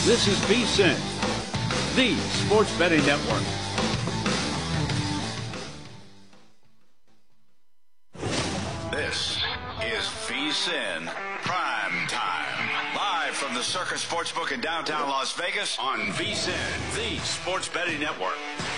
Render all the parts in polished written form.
This is VSiN, the Sports Betting Network. This is VSiN Prime Time. Live from the Circus Sportsbook in downtown Las Vegas on VSiN, the Sports Betting Network.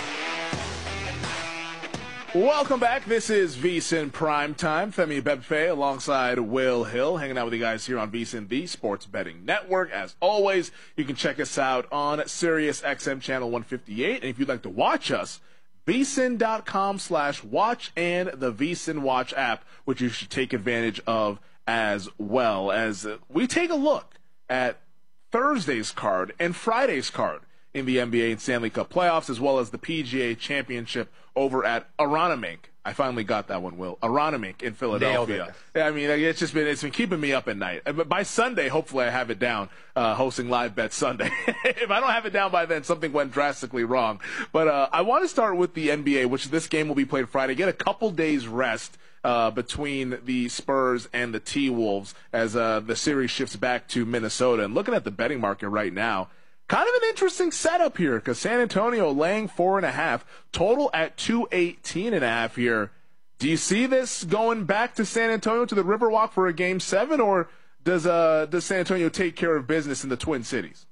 Welcome back. This is VSiN Prime Time. Femi Bebefe alongside Will Hill, hanging out with you guys here on VSiN, the Sports Betting Network. As always, you can check us out on Sirius XM Channel 158. And if you'd like to watch us, vsin.com/watch and the VSiN Watch app, which you should take advantage of as well, as we take a look at Thursday's card and Friday's card in the NBA and Stanley Cup playoffs, as well as the PGA Championship over at Aronimink. I finally got that one, Will. Aronimink in Philadelphia. I mean, it's been keeping me up at night. But by Sunday, hopefully I have it down, hosting Live Bet Sunday. If I don't have it down by then, something went drastically wrong. But I want to start with the NBA, which this game will be played Friday. Get a couple days rest between the Spurs and the T-Wolves as the series shifts back to Minnesota. And looking at the betting market right now, kind of an interesting setup here because San Antonio laying 4.5, total at 218.5 here. Do you see this going back to San Antonio to the Riverwalk for a Game 7, or does San Antonio take care of business in the Twin Cities?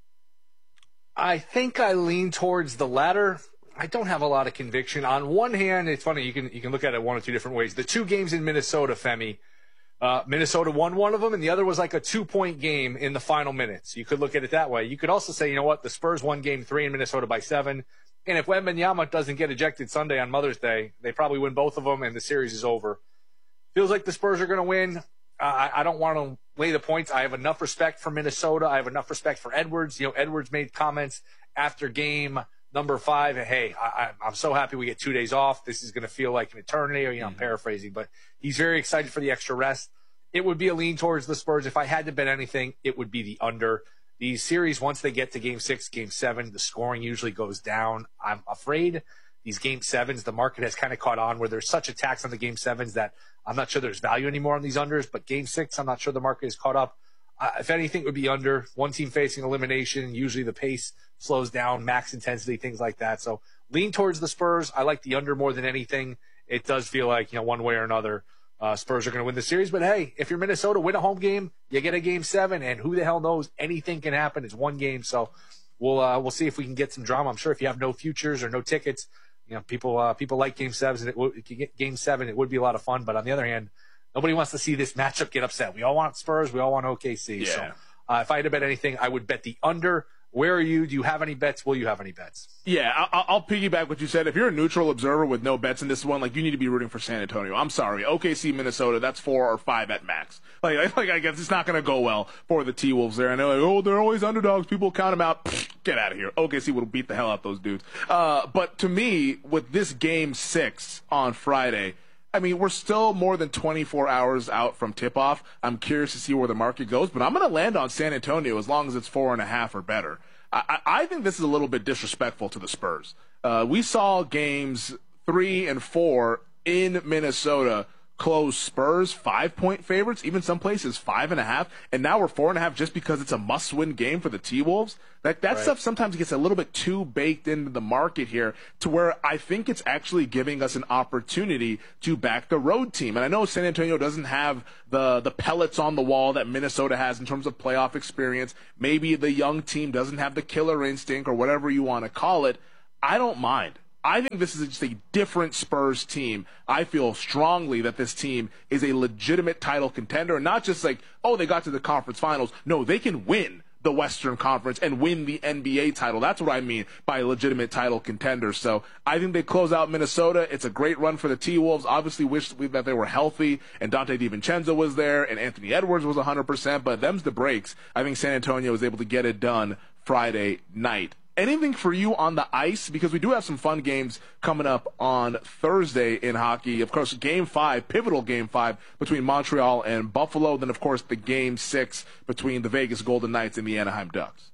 I think I lean towards the latter. I don't have a lot of conviction. On one hand, it's funny, you can look at it one or two different ways. The two games in Minnesota, Femi, Minnesota won one of them, and the other was like a 2-point game in the final minutes. You could look at it that way. You could also say, you know what, the Spurs won Game 3 in Minnesota by 7, and if Wembanyama doesn't get ejected Sunday on Mother's Day, they probably win both of them, and the series is over. Feels like the Spurs are going to win. I don't want to lay the points. I have enough respect for Minnesota. I have enough respect for Edwards. You know, Edwards made comments after game number 5. Hey, I'm so happy we get 2 days off. This is going to feel like an eternity. Or, I'm paraphrasing, but he's very excited for the extra rest. It would be a lean towards the Spurs. If I had to bet anything, it would be the under. These series, once they get to Game 6, Game 7, the scoring usually goes down. I'm afraid these Game 7s, the market has kind of caught on where there's such a tax on the Game 7s that I'm not sure there's value anymore on these unders. But Game 6, I'm not sure the market is caught up. If anything, it would be under. One team facing elimination, usually the pace slows down, max intensity, things like that. So lean towards the Spurs. I like the under more than anything. It does feel like, one way or another, Spurs are going to win the series. But hey, if you're Minnesota, win a home game, you get a Game 7, and who the hell knows? Anything can happen. It's one game. So we'll see if we can get some drama. I'm sure if you have no futures or no tickets, people like Game 7s, and if you get Game 7, it would be a lot of fun. But on the other hand, nobody wants to see this matchup get upset. We all want Spurs. We all want OKC. Yeah. So if I had to bet anything, I would bet the under. Where are you? Do you have any bets? Will you have any bets? Yeah, I'll piggyback what you said. If you're a neutral observer with no bets in this one, you need to be rooting for San Antonio. I'm sorry. OKC, Minnesota, that's 4 or 5 at max. I guess it's not going to go well for the T-Wolves there. I know, they're always underdogs. People count them out. Get out of here. OKC will beat the hell out those dudes. But to me, with this Game 6 on Friday, we're still more than 24 hours out from tip-off. I'm curious to see where the market goes, but I'm going to land on San Antonio as long as it's 4.5 or better. I think this is a little bit disrespectful to the Spurs. We saw Games 3 and 4 in Minnesota close Spurs 5-point favorites, even some places 5.5, and now we're 4.5 just because it's a must-win game for the T-Wolves. That right. Stuff sometimes gets a little bit too baked into the market here to where I think it's actually giving us an opportunity to back the road team. And I know San Antonio doesn't have the pellets on the wall that Minnesota has in terms of playoff experience. Maybe the young team doesn't have the killer instinct or whatever you want to call it. I don't mind. I think this is just a different Spurs team. I feel strongly that this team is a legitimate title contender, not just they got to the conference finals. No, they can win the Western Conference and win the NBA title. That's what I mean by a legitimate title contender. So I think they close out Minnesota. It's a great run for the T-Wolves. Obviously wish that they were healthy and Dante DiVincenzo was there and Anthony Edwards was 100%, but them's the breaks. I think San Antonio was able to get it done Friday night. Anything for you on the ice? Because we do have some fun games coming up on Thursday in hockey. Of course, Game 5, pivotal Game 5 between Montreal and Buffalo. Then, of course, the Game 6 between the Vegas Golden Knights and the Anaheim Ducks.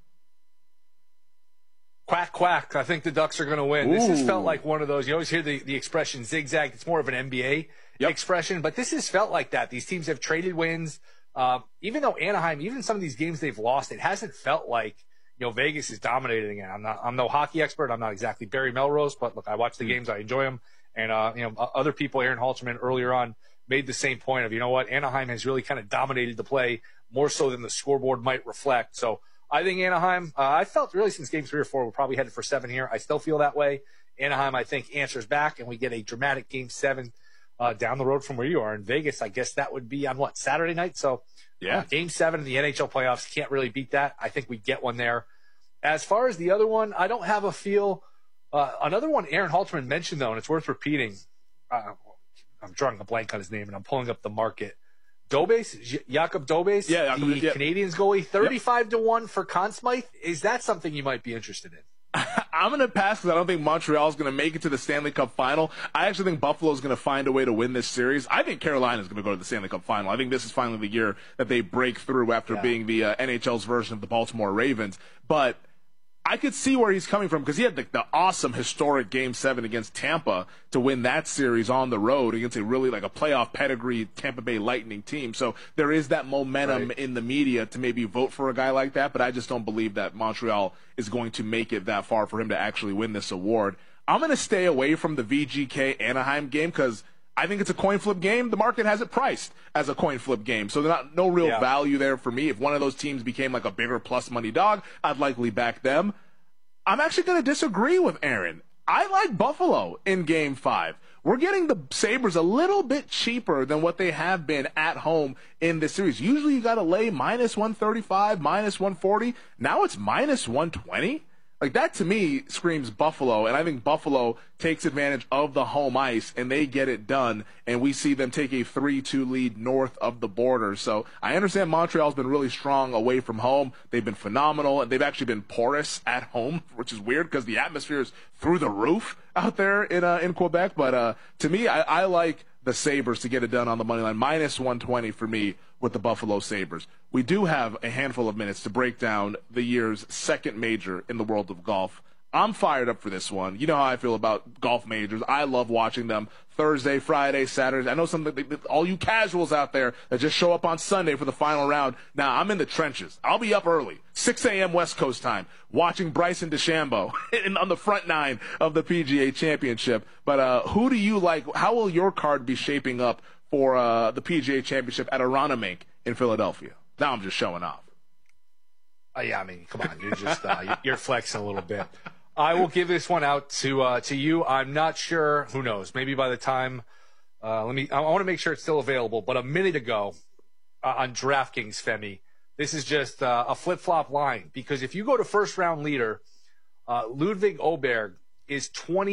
Quack, quack. I think the Ducks are going to win. Ooh. This has felt like one of those. You always hear the expression zigzag. It's more of an NBA expression, but this has felt like that. These teams have traded wins. Even though Anaheim, even some of these games they've lost, it hasn't felt like Vegas is dominating again. I'm no hockey expert. I'm not exactly Barry Melrose, but look, I watch the games. I enjoy them. And, other people, Aaron Halterman earlier on made the same point of, Anaheim has really kind of dominated the play more so than the scoreboard might reflect. So I think Anaheim, I felt really since game 3 or 4, we're probably headed for 7 here. I still feel that way. Anaheim, I think, answers back, and we get a dramatic game 7 down the road from where you are in Vegas. I guess that would be on Saturday night. So game 7 in the NHL playoffs, can't really beat that. I think we get one there. As far as the other one, I don't have a feel. Another one Aaron Halterman mentioned, though, and it's worth repeating. I'm drawing a blank on his name, and I'm pulling up the market. Jakob Dobes, the Canadians goalie, 35-1 for Conn Smythe. Is that something you might be interested in? I'm going to pass because I don't think Montreal is going to make it to the Stanley Cup final. I actually think Buffalo is going to find a way to win this series. I think Carolina is going to go to the Stanley Cup final. I think this is finally the year that they break through after being the NHL's version of the Baltimore Ravens. But I could see where he's coming from because he had the awesome historic Game 7 against Tampa to win that series on the road against a really a playoff pedigree Tampa Bay Lightning team. So there is that momentum in the media to maybe vote for a guy like that, but I just don't believe that Montreal is going to make it that far for him to actually win this award. I'm going to stay away from the VGK Anaheim game because I think it's a coin flip game. The market has it priced as a coin flip game. So there's no real value there for me. If one of those teams became a bigger plus money dog, I'd likely back them. I'm actually going to disagree with Aaron. I like Buffalo in Game 5. We're getting the Sabres a little bit cheaper than what they have been at home in this series. Usually you got to lay minus 135, minus 140. Now it's minus 120. That to me screams Buffalo, and I think Buffalo takes advantage of the home ice, and they get it done, and we see them take a 3-2 lead north of the border. So I understand Montreal's been really strong away from home. They've been phenomenal, and they've actually been porous at home, which is weird because the atmosphere is through the roof out there in Quebec. But to me, I like the Sabres to get it done on the money line. Minus 120 for me with the Buffalo Sabres. We do have a handful of minutes to break down the year's second major in the world of golf. I'm fired up for this one. You know how I feel about golf majors. I love watching them Thursday, Friday, Saturday. I know all you casuals out there that just show up on Sunday for the final round. Now, I'm in the trenches. I'll be up early, 6 a.m. West Coast time, watching Bryson DeChambeau on the front 9 of the PGA Championship. But who do you like? How will your card be shaping up for the PGA Championship at Aronimink in Philadelphia? Now I'm just showing off. Come on. You're just you're flexing a little bit. I will give this one out to you. I'm not sure. Who knows? Maybe by the time I want to make sure it's still available. But a minute ago on DraftKings, Femi, this is just a flip-flop line. Because if you go to first-round leader, Ludwig Oberg is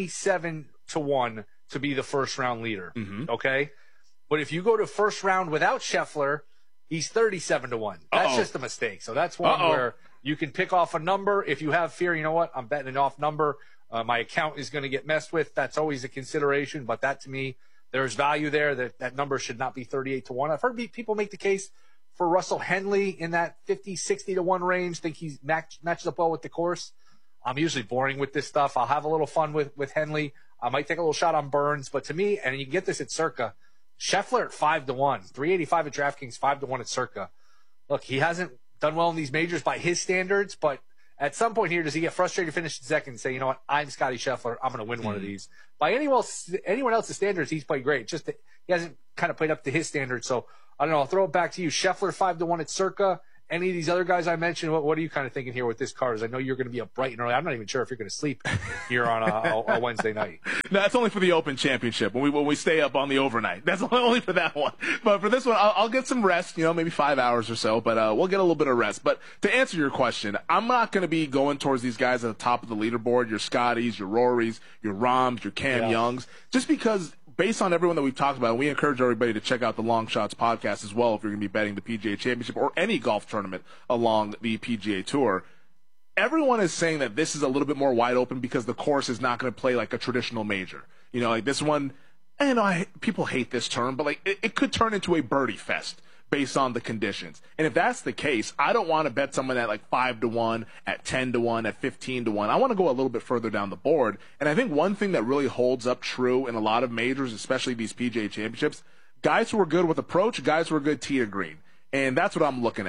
27-1 to be the first-round leader. Mm-hmm. Okay? But if you go to first round without Scheffler, he's 37-1. That's just a mistake. So that's one where you can pick off a number. If you have fear, you know what? I'm betting an off number. My account is going to get messed with. That's always a consideration. But that, to me, there's value there. That number should not be 38-1. I've heard people make the case for Russell Henley in that 50-60-1 range. Think he's matches up well with the course. I'm usually boring with this stuff. I'll have a little fun with Henley. I might take a little shot on Burns. But to me, and you can get this at Circa, Scheffler at 5-1, 385 at DraftKings, 5-1 at Circa. Look, he hasn't done well in these majors by his standards, but at some point here, does he get frustrated, finish in second, and say, you know what, I'm Scotty Scheffler, I'm going to win one of these. By anyone else's standards, he's played great. Just that he hasn't kind of played up to his standards. So I don't know. I'll throw it back to you. Scheffler 5-1 at Circa. Any of these other guys I mentioned, what are you kind of thinking here with this card? As I know you're going to be up bright and early. I'm not even sure if you're going to sleep here on a Wednesday night. No, that's only for the Open Championship when we stay up on the overnight. That's only for that one. But for this one, I'll get some rest. Maybe 5 hours or so. But we'll get a little bit of rest. But to answer your question, I'm not going to be going towards these guys at the top of the leaderboard. Your Scotties, your Rorys, your Rahms, your Cam Youngs, just because. Based on everyone that we've talked about, and we encourage everybody to check out the Long Shots podcast as well if you're going to be betting the PGA Championship or any golf tournament along the PGA Tour. Everyone is saying that this is a little bit more wide open because the course is not going to play like a traditional major. Like this one, people hate this term, but it could turn into a birdie fest based on the conditions. And if that's the case, I don't want to bet someone at 5-1, at 10-1, at 15-1. I want to go a little bit further down the board. And I think one thing that really holds up true in a lot of majors, especially these PGA Championships, guys who are good with approach, guys who are good tee to green. And that's what I'm looking at.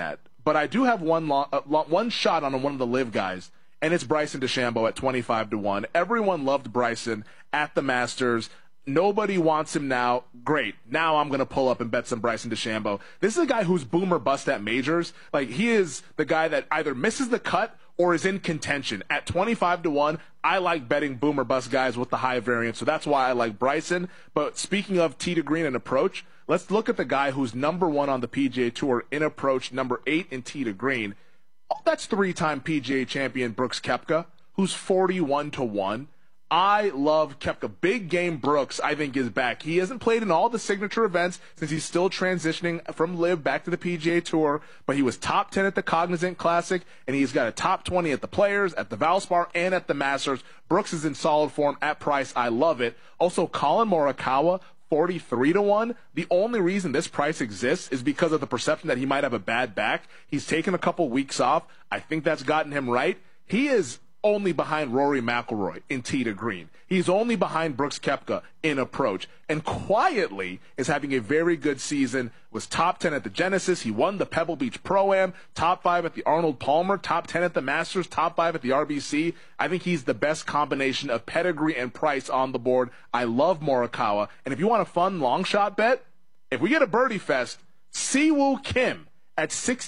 but I do have one shot on one of the live guys, and it's Bryson DeChambeau at 25-1. Everyone loved Bryson at the Masters. Nobody wants him now. Great. Now I'm going to pull up and bet some Bryson DeChambeau. This is a guy who's boom or bust at majors. Like, he is the guy that either misses the cut or is in contention. At 25-1, I like betting boom or bust guys with the high variance, so that's why I like Bryson. But speaking of tee to green and approach, let's look at the guy who's number 1 on the PGA Tour in approach, number 8 in tee to green. Oh, that's 3-time PGA champion Brooks Koepka, who's 41-1. I love Koepka. Big game Brooks, I think, is back. He hasn't played in all the signature events since he's still transitioning from LIV back to the PGA Tour, but he was top 10 at the Cognizant Classic, and he's got a top 20 at the Players, at the Valspar, and at the Masters. Brooks is in solid form at price. I love it. Also, Colin Morikawa, 43-1. The only reason this price exists is because of the perception that he might have a bad back. He's taken a couple weeks off. I think that's gotten him right. He is only behind Rory McIlroy in tee to green. He's only behind Brooks Koepka in approach, and quietly is having a very good season. Was top 10 at the Genesis. He won the Pebble Beach Pro-Am, top 5 at the Arnold Palmer, top 10 at the Masters, top 5 at the RBC. I think he's the best combination of pedigree and price on the board. I love Morikawa, and if you want a fun long shot bet, if we get a birdie fest, Siwoo Kim at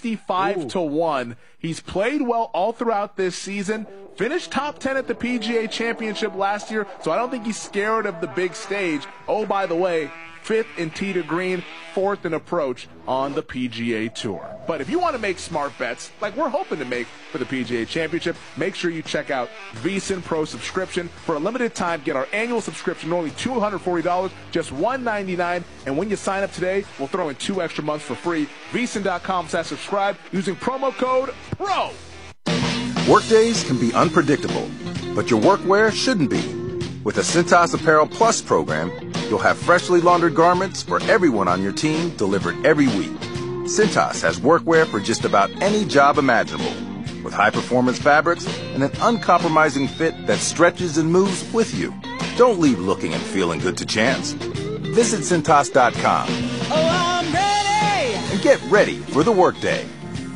65-1. He's played well all throughout this season. Finished top 10 at the PGA Championship last year, so I don't think he's scared of the big stage. Oh, by the way, 5th in tee to green, 4th in approach on the PGA Tour. But if you want to make smart bets, like we're hoping to make for the PGA Championship, make sure you check out VSiN Pro subscription. For a limited time, get our annual subscription, only $240, just $199. And when you sign up today, we'll throw in 2 extra months for free. VSiN.com/subscribe using promo code PRO. Workdays can be unpredictable, but your workwear shouldn't be. With the Cintas Apparel Plus program, you'll have freshly laundered garments for everyone on your team delivered every week. Cintas has workwear for just about any job imaginable, with high-performance fabrics and an uncompromising fit that stretches and moves with you. Don't leave looking and feeling good to chance. Visit Cintas.com. Oh, I'm ready! And get ready for the workday.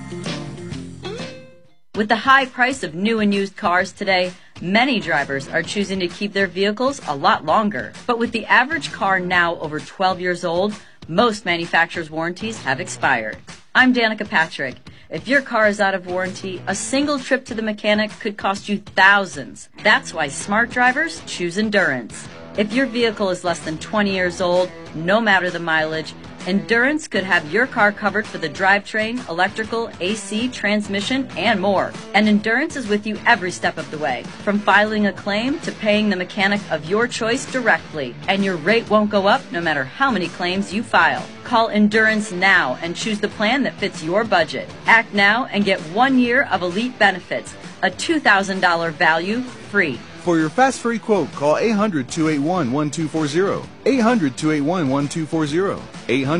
With the high price of new and used cars today, many drivers are choosing to keep their vehicles a lot longer. But with the average car now over 12 years old, most manufacturers' warranties have expired. I'm Danica Patrick. If your car is out of warranty, a single trip to the mechanic could cost you thousands. That's why smart drivers choose Endurance. If your vehicle is less than 20 years old, no matter the mileage, Endurance could have your car covered for the drivetrain, electrical, AC, transmission, and more. And Endurance is with you every step of the way, from filing a claim to paying the mechanic of your choice directly. And your rate won't go up no matter how many claims you file. Call Endurance now and choose the plan that fits your budget. Act now and get 1 year of elite benefits, a $2,000 value free. For your fast free quote, call 800-281-1240. 800-281-1240.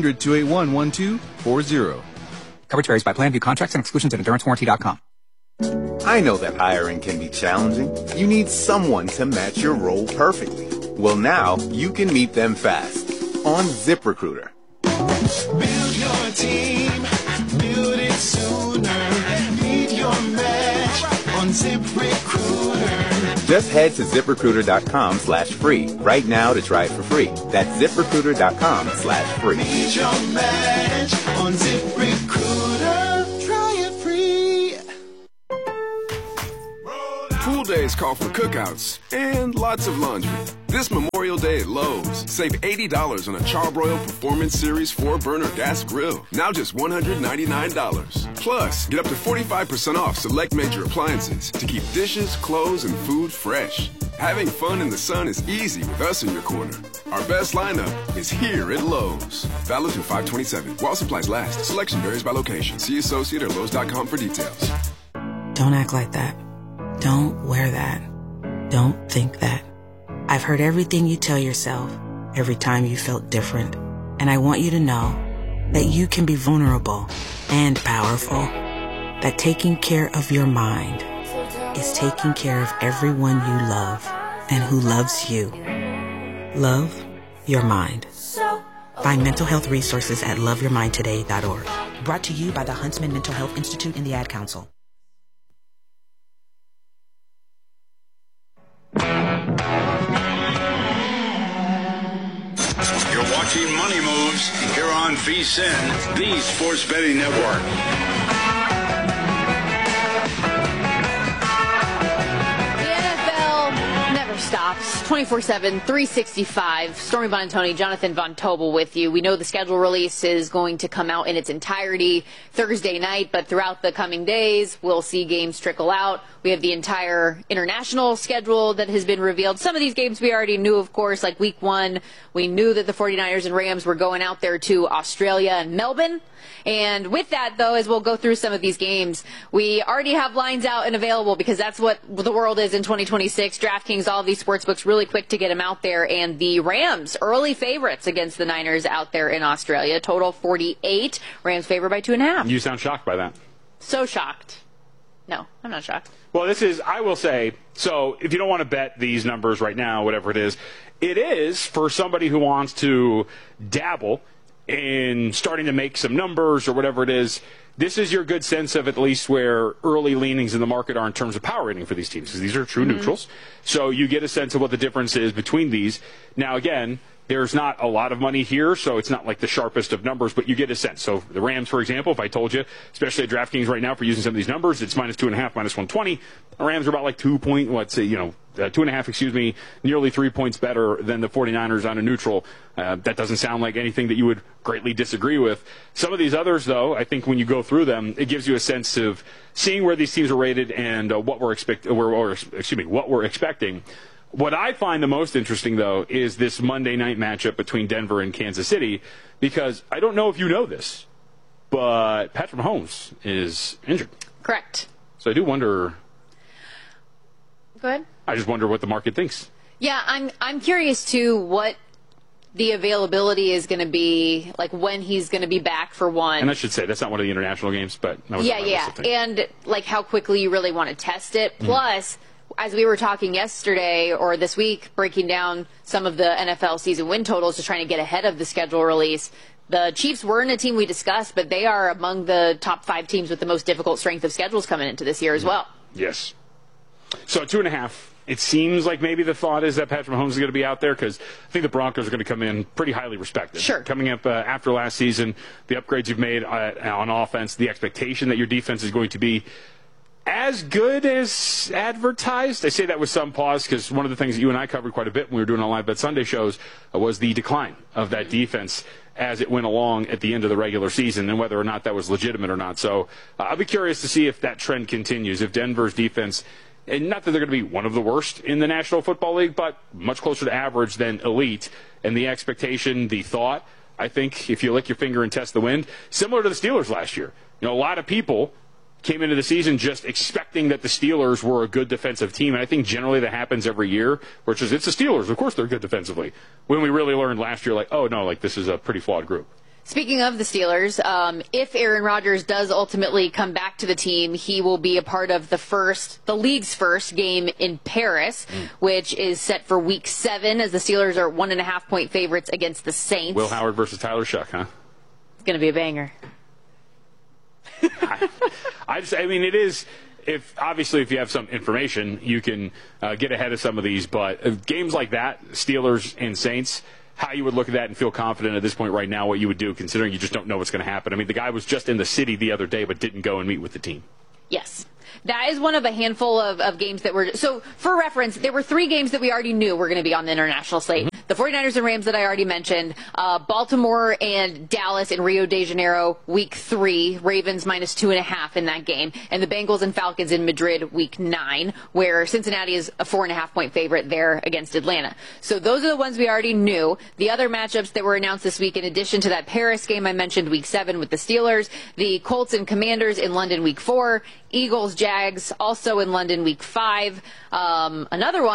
800-281-1240. Coverage varies by plan. View contracts and exclusions at EnduranceWarranty.com. I know that hiring can be challenging. You need someone to match your role perfectly. Well, now you can meet them fast on ZipRecruiter. Build your team, build it sooner. Meet your match on ZipRecruiter. Just head to ZipRecruiter.com/free right now to try it for free. That's ZipRecruiter.com/free. Meet your match on ZipRecruiter. Try it free. Pool days call for cookouts and lots of laundry. This Memorial Day at Lowe's, save $80 on a Charbroil Performance Series 4-burner gas grill. Now just $199. Plus, get up to 45% off select major appliances to keep dishes, clothes, and food fresh. Having fun in the sun is easy with us in your corner. Our best lineup is here at Lowe's. Valid through 5/27. While supplies last. Selection varies by location. See associate or Lowe's.com for details. Don't act like that. Don't wear that. Don't think that. I've heard everything you tell yourself every time you felt different. And I want you to know that you can be vulnerable and powerful. That taking care of your mind is taking care of everyone you love and who loves you. Love your mind. Find mental health resources at loveyourmindtoday.org. Brought to you by the Huntsman Mental Health Institute and the Ad Council. You're watching Money Moves here on VSiN, the Sports Betting Network. Stops 24/7, 365. Stormy Buonantony, Jonathan Von Tobel with you. We know the schedule release is going to come out in its entirety Thursday night, but throughout the coming days, we'll see games trickle out. We have the entire international schedule that has been revealed. Some of these games we already knew, of course, like week 1. We knew that the 49ers and Rams were going out there to Australia and Melbourne. And with that, though, as we'll go through some of these games, we already have lines out and available because that's what the world is in 2026. DraftKings, all of these sportsbooks really quick to get them out there. And the Rams, early favorites against the Niners out there in Australia. Total 48. Rams favored by 2.5. You sound shocked by that. So shocked. No, I'm not shocked. Well, this is, I will say, so if you don't want to bet these numbers right now, whatever it is for somebody who wants to dabble in starting to make some numbers or whatever it is, this is your good sense of at least where early leanings in the market are in terms of power rating for these teams, because these are true neutrals. So you get a sense of what the difference is between these. Now, again, there's not a lot of money here, so it's not like the sharpest of numbers, but you get a sense. So the Rams, for example, if I told you, especially at DraftKings right now for using some of these numbers, it's -2.5, -120. The Rams are about like 2.5, nearly 3 points better than the 49ers on a neutral. That doesn't sound like anything that you would greatly disagree with. Some of these others, though, I think when you go through them, it gives you a sense of seeing where these teams are rated and what we're expecting. What I find the most interesting, though, is this Monday night matchup between Denver and Kansas City, because I don't know if you know this, but Patrick Mahomes is injured. Correct. So I do wonder. Go ahead. I just wonder what the market thinks. Yeah, I'm curious, too, what the availability is going to be, like when he's going to be back for one. And I should say, that's not one of the international games, but that was yeah. And like how quickly you really want to test it. Plus, as we were talking yesterday or this week, breaking down some of the NFL season win totals to trying to get ahead of the schedule release, the Chiefs weren't a team we discussed, but they are among the top 5 teams with the most difficult strength of schedules coming into this year as well. Yes. So 2.5. It seems like maybe the thought is that Patrick Mahomes is going to be out there because I think the Broncos are going to come in pretty highly respected. Sure. Coming up after last season, the upgrades you've made on offense, the expectation that your defense is going to be as good as advertised. I say that with some pause because one of the things that you and I covered quite a bit when we were doing our Live Bet Sunday shows was the decline of that defense as it went along at the end of the regular season and whether or not that was legitimate or not. So I'll be curious to see if that trend continues, if Denver's defense, and not that they're going to be one of the worst in the National Football League, but much closer to average than elite. And the expectation, the thought, I think if you lick your finger and test the wind, similar to the Steelers last year. You know, a lot of people came into the season just expecting that the Steelers were a good defensive team. And I think generally that happens every year, which is it's the Steelers. Of course they're good defensively. When we really learned last year, like, oh, no, like this is a pretty flawed group. Speaking of the Steelers, if Aaron Rodgers does ultimately come back to the team, he will be a part of the league's first game in Paris, which is set for Week 7, as the Steelers are 1.5-point favorites against the Saints. Will Howard versus Tyler Shuck, huh? It's going to be a banger. I mean, it is. If you have some information, you can get ahead of some of these. But games like that, Steelers and Saints, how you would look at that and feel confident at this point right now, what you would do, considering you just don't know what's going to happen. I mean, the guy was just in the city the other day, but didn't go and meet with the team. Yes. That is one of a handful of games that were... So, for reference, there were 3 games that we already knew were going to be on the international slate. The 49ers and Rams that I already mentioned. Baltimore and Dallas in Rio de Janeiro, Week 3. Ravens -2.5 in that game. And the Bengals and Falcons in Madrid, Week 9, where Cincinnati is a 4.5-point favorite there against Atlanta. So those are the ones we already knew. The other matchups that were announced this week, in addition to that Paris game I mentioned, Week 7 with the Steelers, the Colts and Commanders in London, Week 4, Eagles, Jags, also in London, Week 5. Another one,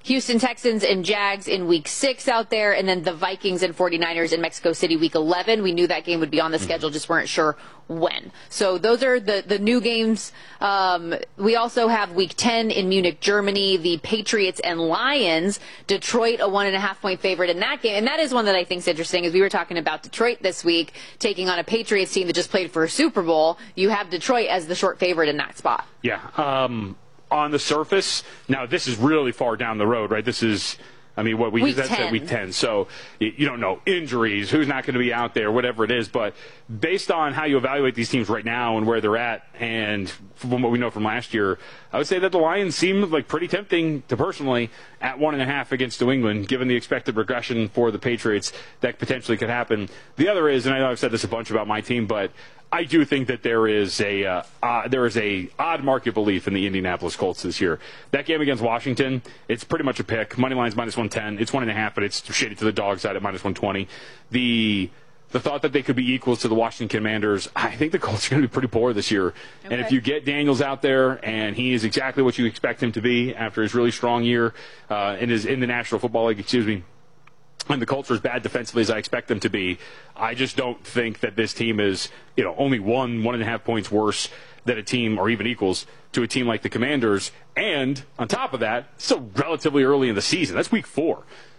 Houston Texans and Jags in week 6 out there, and then the Vikings and 49ers in Mexico City week 11. We knew that game would be on the schedule, just weren't sure when. So those are the new games. We also have week 10 in Munich, Germany, the Patriots and Lions. Detroit, a 1.5-point favorite in that game. And that is one that I think is interesting, as we were talking about Detroit this week, taking on a Patriots team that just played for a Super Bowl. You have Detroit as the short favorite in that spot. Yeah. On the surface, now this is really far down the road, right? This is, I mean, what we week that's 10. Week 10. So you don't know injuries, who's not going to be out there, whatever it is. But based on how you evaluate these teams right now and where they're at, and from what we know from last year, I would say that the Lions seem like pretty tempting to personally at 1.5 against New England, given the expected regression for the Patriots that potentially could happen. The other is, and I know I've said this a bunch about my team, but I do think that there is a odd market belief in the Indianapolis Colts this year. That game against Washington, it's pretty much a pick. Money line's -110. It's 1.5, but it's shaded to the dog side at -120. The thought that they could be equals to the Washington Commanders, I think the Colts are going to be pretty poor this year. Okay. And if you get Daniels out there and he is exactly what you expect him to be after his really strong year in the National Football League, and the Colts are as bad defensively as I expect them to be, I just don't think that this team is, only 1.5 points worse than a team, or even equals to a team like the Commanders. And on top of that, still relatively early in the season. That's week 4.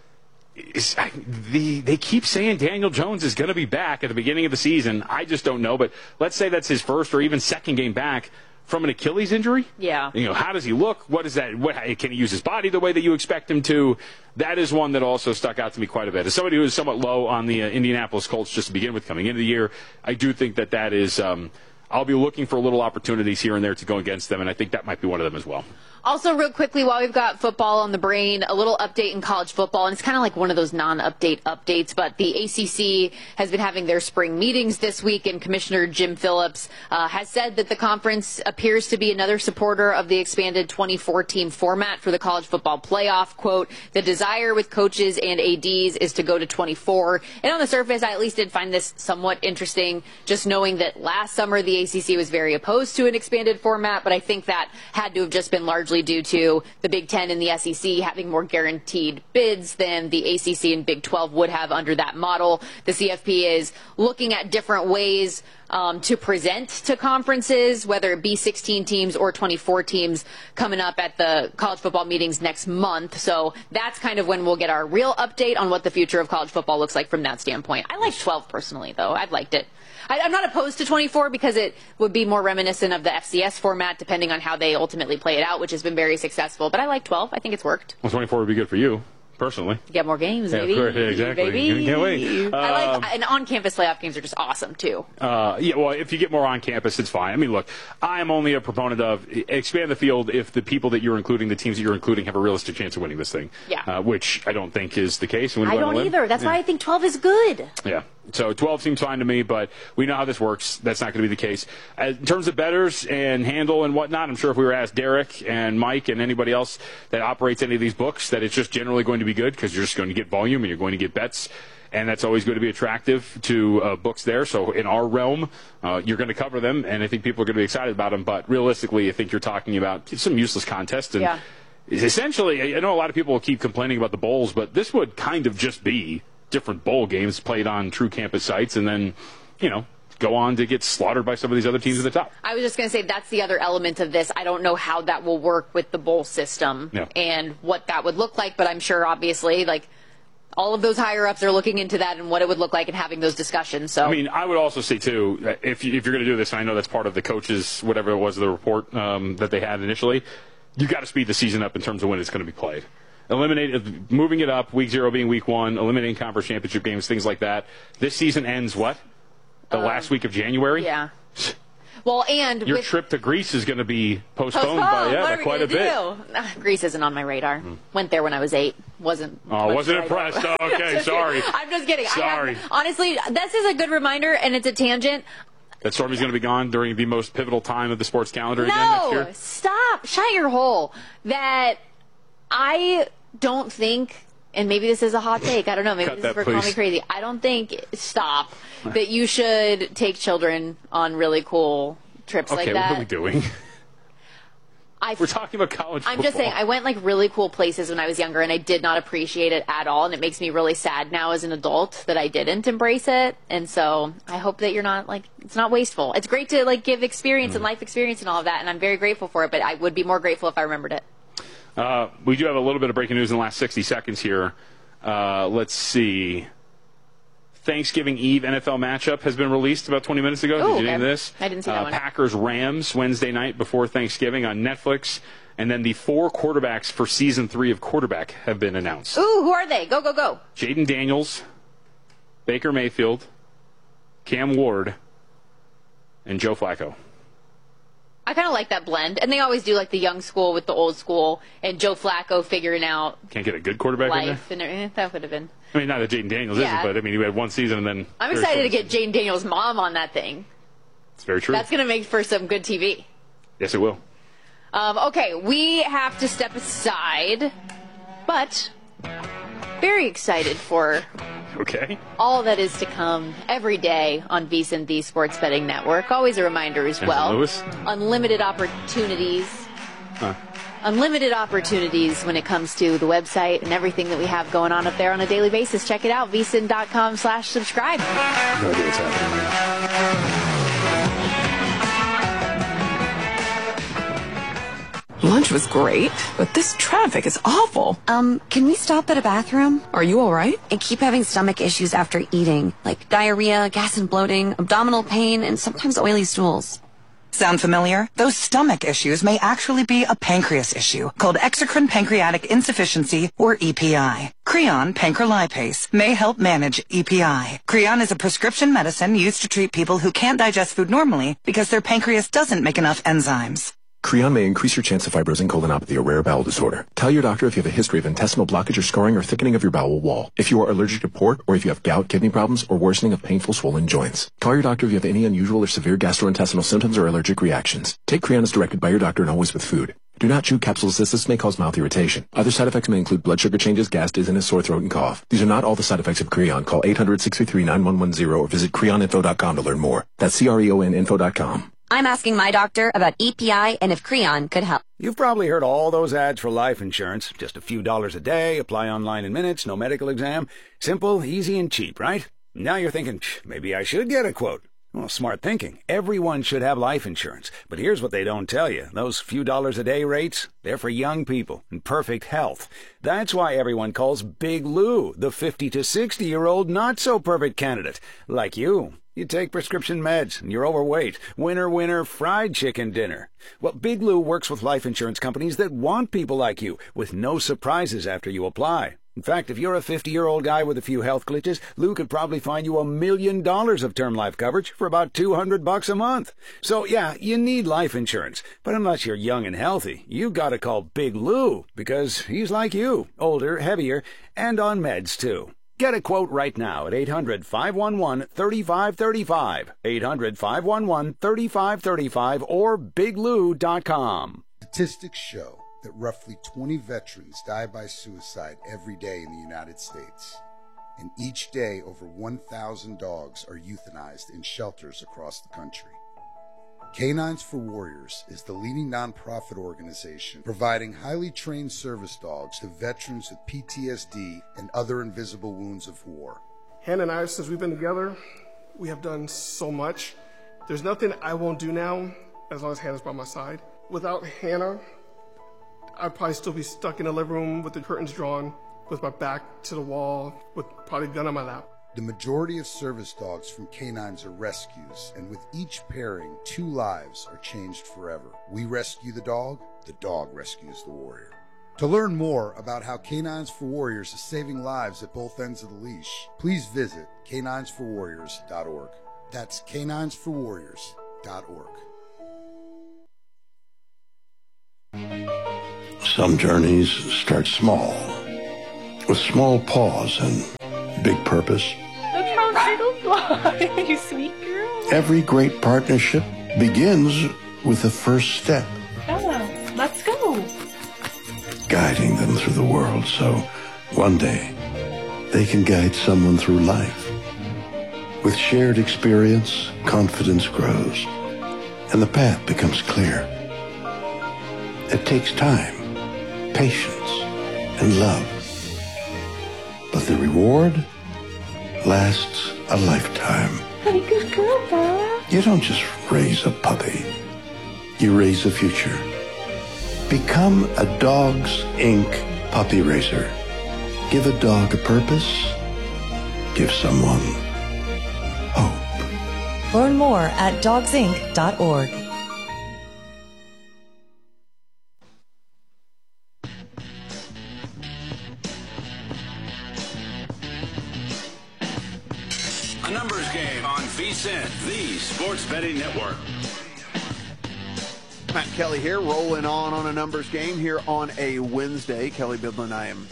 They keep saying Daniel Jones is going to be back at the beginning of the season. I just don't know. But let's say that's his first or even second game back from an Achilles injury. Yeah. How does he look? What is that? Can he use his body the way that you expect him to? That is one that also stuck out to me quite a bit. As somebody who is somewhat low on the Indianapolis Colts just to begin with coming into the year, I do think that is I'll be looking for little opportunities here and there to go against them, and I think that might be one of them as well. Also, real quickly, while we've got football on the brain, a little update in college football, and it's kind of like one of those non-update updates, but the ACC has been having their spring meetings this week, and Commissioner Jim Phillips has said that the conference appears to be another supporter of the expanded 24-team format for the college football playoff. Quote, the desire with coaches and ADs is to go to 24. And on the surface, I at least did find this somewhat interesting, just knowing that last summer the ACC was very opposed to an expanded format, but I think that had to have just been largely due to the Big Ten and the SEC having more guaranteed bids than the ACC and Big 12 would have under that model. The CFP is looking at different ways to present to conferences, whether it be 16 teams or 24 teams coming up at the college football meetings next month. So that's kind of when we'll get our real update on what the future of college football looks like from that standpoint. I like 12 personally, though. I've liked it. I'm not opposed to 24 because it would be more reminiscent of the FCS format, depending on how they ultimately play it out, which has been very successful. But I like 12. I think it's worked. Well, 24 would be good for you. Personally. Get more games, yeah, baby. Of course, yeah, exactly. Baby. Can't wait. And on-campus playoff games are just awesome, too. Well, if you get more on campus, it's fine. I mean, look, I'm only a proponent of expand the field if the people that you're including, the teams that you're including, have a realistic chance of winning this thing. Yeah. Which I don't think is the case. I don't either. That's why I think 12 is good. Yeah. So 12 seems fine to me, but we know how this works. That's not going to be the case. In terms of bettors and handle and whatnot, I'm sure if we were asked Derek and Mike and anybody else that operates any of these books, that it's just generally going to be good because you're just going to get volume and you're going to get bets. And that's always going to be attractive to books there. So in our realm, you're going to cover them, and I think people are going to be excited about them. But realistically, I think you're talking about some useless contest. And essentially, I know a lot of people will keep complaining about the bowls, but this would kind of just be different bowl games played on true campus sites and then, go on to get slaughtered by some of these other teams at the top. I was just going to say that's the other element of this. I don't know how that will work with the bowl system and what that would look like, but I'm sure obviously all of those higher-ups are looking into that and what it would look like and having those discussions. So, I mean, I would also say, too, if you're going to do this, and I know that's part of the coaches, whatever it was, the report that they had initially, you got to speed the season up in terms of when it's going to be played. Moving it up, week 0 being week 1, eliminating conference championship games, things like that. This season ends what? The last week of January? Yeah. Well, and your trip to Greece is going to be postponed by quite a bit. Greece isn't on my radar. Went there when I was 8. Wasn't impressed. Okay, sorry. I'm just kidding. Sorry. Honestly, this is a good reminder, and it's a tangent. That Stormy's going to be gone during the most pivotal time of the sports calendar again next year? No, stop. Shut your hole. That I don't think, and maybe this is a hot take, I don't know, maybe this is for calling me crazy. I don't think, that you should take children on really cool trips like that. Okay, what are we doing? We're talking about college football. I'm just saying, I went like really cool places when I was younger, and I did not appreciate it at all, and it makes me really sad now as an adult that I didn't embrace it. And so I hope that you're not like, it's not wasteful. It's great to like give experience and life experience and all of that, and I'm very grateful for it, but I would be more grateful if I remembered it. We do have a little bit of breaking news in the last 60 seconds here. Let's see. Thanksgiving Eve NFL matchup has been released about 20 minutes ago. Did you know this? I didn't see that one. Packers-Rams Wednesday night before Thanksgiving on Netflix. And then the 4 quarterbacks for Season 3 of Quarterback have been announced. Ooh, who are they? Go, go, go. Jaden Daniels, Baker Mayfield, Cam Ward, and Joe Flacco. I kind of like that blend. And they always do like the young school with the old school and Joe Flacco figuring out Can't get a good quarterback life. in there? And that would have been. I mean, not that Jaden Daniels isn't, but I mean, he had one season and then... I'm excited to get Jane Daniels' mom on that thing. It's very true. That's going to make for some good TV. Yes, it will. Okay, we have to step aside, but very excited for all that is to come every day on VSiN, the Sports Betting Network. Always a reminder as well. Lewis? Unlimited opportunities. Unlimited opportunities when it comes to the website and everything that we have going on up there on a daily basis. Check it out, vsin.com/subscribe. No idea what's happening. Lunch was great, but this traffic is awful. Can we stop at a bathroom? Are you all right? I keep having stomach issues after eating, like diarrhea, gas and bloating, abdominal pain, and sometimes oily stools. Sound familiar? Those stomach issues may actually be a pancreas issue called exocrine pancreatic insufficiency, or EPI. Creon pancrelipase may help manage EPI. Creon is a prescription medicine used to treat people who can't digest food normally because their pancreas doesn't make enough enzymes. Creon may increase your chance of fibrosing colonopathy, a rare bowel disorder. Tell your doctor if you have a history of intestinal blockage or scarring or thickening of your bowel wall. If you are allergic to pork, or if you have gout, kidney problems, or worsening of painful swollen joints. Call your doctor if you have any unusual or severe gastrointestinal symptoms or allergic reactions. Take Creon as directed by your doctor and always with food. Do not chew capsules as this may cause mouth irritation. Other side effects may include blood sugar changes, gas, dizziness, sore throat, and cough. These are not all the side effects of Creon. Call 800-633-9110 or visit creoninfo.com to learn more. That's CREONinfo.com. I'm asking my doctor about EPI and if Creon could help. You've probably heard all those ads for life insurance. Just a few dollars a day, apply online in minutes, no medical exam. Simple, easy, and cheap, right? Now you're thinking, maybe I should get a quote. Well, smart thinking. Everyone should have life insurance. But here's what they don't tell you. Those few dollars a day rates, they're for young people in perfect health. That's why everyone calls Big Lou the 50 to 60-year-old not-so-perfect candidate, like you. You take prescription meds, and you're overweight. Winner, winner, fried chicken dinner. Well, Big Lou works with life insurance companies that want people like you, with no surprises after you apply. In fact, if you're a 50-year-old guy with a few health glitches, Lou could probably find you $1 million of term life coverage for about $200 a month. So, yeah, you need life insurance. But unless you're young and healthy, you've got to call Big Lou, because he's like you, older, heavier, and on meds, too. Get a quote right now at 800-511-3535, 800-511-3535, or biglou.com. Statistics show that roughly 20 veterans die by suicide every day in the United States. And each day, over 1,000 dogs are euthanized in shelters across the country. Canines for Warriors is the leading nonprofit organization providing highly trained service dogs to veterans with PTSD and other invisible wounds of war. Hannah and I, since we've been together, we have done so much. There's nothing I won't do now as long as Hannah's by my side. Without Hannah, I'd probably still be stuck in the living room with the curtains drawn, with my back to the wall, with probably a gun on my lap. The majority of service dogs from canines are rescues, and with each pairing, 2 lives are changed forever. We rescue the dog rescues the warrior. To learn more about how Canines for Warriors is saving lives at both ends of the leash, please visit caninesforwarriors.org. That's caninesforwarriors.org. Some journeys start small, with small pause and big purpose. Look how little fly, you sweet girl. Every great partnership begins with the first step. Bella, let's go. Guiding them through the world so one day they can guide someone through life. With shared experience, confidence grows, and the path becomes clear. It takes time, patience, and love. But the reward lasts a lifetime. Hey, good girl, Bella. You don't just raise a puppy. You raise a future. Become a Dogs Inc. puppy raiser. Give a dog a purpose. Give someone hope. Learn more at dogsinc.org. A numbers game on VSiN, the sports betting network. Matt Kelly here, rolling on a numbers game here on a Wednesday. Kelly Bidlin, I am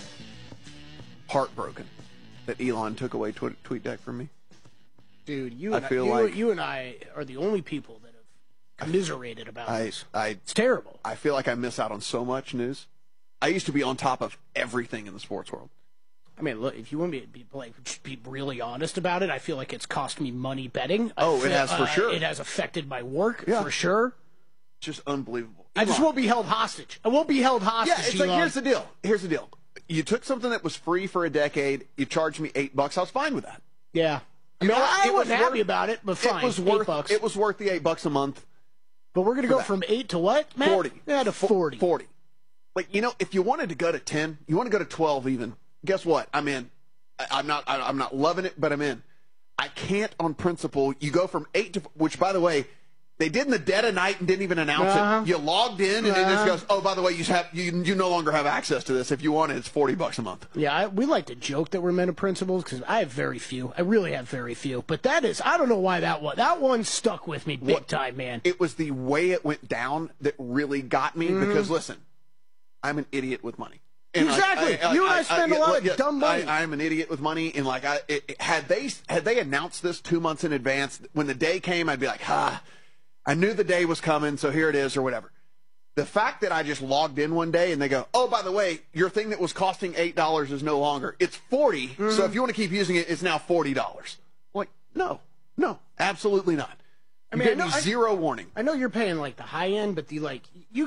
heartbroken that Elon took away TweetDeck from me. Dude, you and I are the only people that have commiserated about this. It's terrible. I feel like I miss out on so much news. I used to be on top of everything in the sports world. I mean, look, if you want me to be really honest about it, I feel like it's cost me money betting. It has for sure. It has affected my work for sure. Just unbelievable. I just won't be held hostage. I won't be held hostage. Yeah, it's like, here's the deal. You took something that was free for a decade. You charged me $8. I was fine with that. Yeah. I mean, I wasn't happy about it, but fine. It was worth It was worth the $8 a month. But we're going to go from 8 to what, Matt? 40. Yeah, to 40. 40. Like, if you wanted to go to 10, you want to go to 12 even. Guess what? I'm in. I'm not loving it, but I'm in. I can't on principle. You go from 8 to, which by the way, they did in the dead of night and didn't even announce it. You logged in and it just goes, oh, by the way, you no longer have access to this. If you want it, it's $40 a month. Yeah, we like to joke that we're men of principles because I have very few. I really have very few. But that is, I don't know why that one stuck with me big time, man. It was the way it went down that really got me because, listen, I'm an idiot with money. And exactly. You and I spend a lot of dumb money. I'm an idiot with money, and had they announced this 2 months in advance, when the day came, I'd be like, I knew the day was coming, so here it is, or whatever. The fact that I just logged in one day and they go, oh, by the way, your thing that was costing $8 is no longer. It's $40. So if you want to keep using it, it's now $40. Like, no, absolutely not. I mean, zero warning. I know you're paying like the high end, but you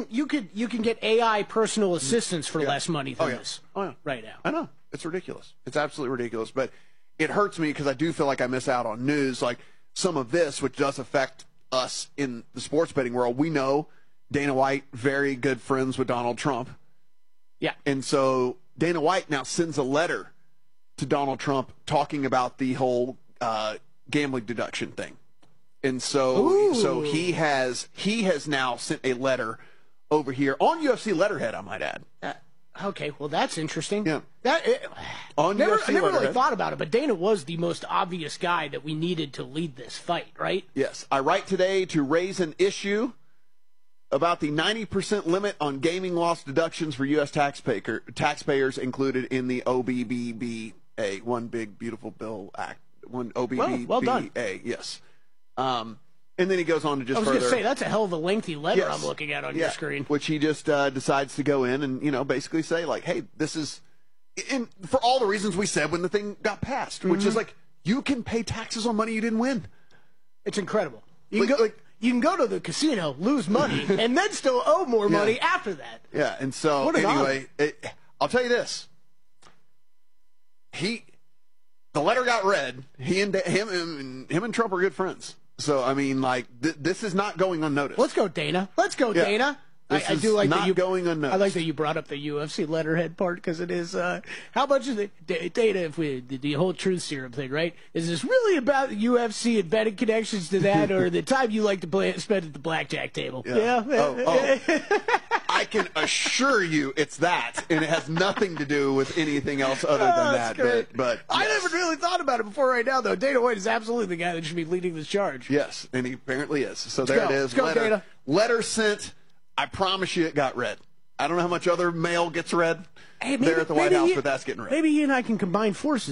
can get AI personal assistants for less money than this right now. I know. It's ridiculous. It's absolutely ridiculous. But it hurts me because I do feel like I miss out on news like some of this, which does affect us in the sports betting world. We know Dana White, very good friends with Donald Trump. Yeah. And so Dana White now sends a letter to Donald Trump talking about the whole gambling deduction thing. And so he has now sent a letter over here on UFC letterhead, I might add. Okay, well that's interesting. Yeah. I never really thought about it, but Dana was the most obvious guy that we needed to lead this fight, right? Yes. I write today to raise an issue about the 90% limit on gaming loss deductions for U.S. taxpayers included in the OBBBA, One Big Beautiful Bill Act. One OBBBA. Well done. Yes. And then he goes on to just further. I was going to say, that's a hell of a lengthy letter I'm looking at on your screen. Which he just decides to go in and, basically say, like, hey, this is, and for all the reasons we said when the thing got passed, which is like, you can pay taxes on money you didn't win. It's incredible. You can go to the casino, lose money, and then still owe more money after that. Yeah, and so, anyway, I'll tell you this. The letter got read. Him and Trump are good friends. So, I mean, like, this is not going unnoticed. Let's go, Dana. Let's go, Dana. I do like that you going unnoticed. I like that you brought up the UFC letterhead part because it is. How much is it, Dana? If the whole truth serum thing, right? Is this really about the UFC and betting connections to that, or the time you like to spend at the blackjack table? Yeah. I can assure you, it's that, and it has nothing to do with anything else other than that. Great. But I never really thought about it before right now, though. Dana White is absolutely the guy that should be leading this charge. Yes, and he apparently is. So there it is. Let's go, Dana. Letter sent. I promise you it got read. I don't know how much other mail gets read there at the White House, but that's getting read. Maybe he and I can combine forces.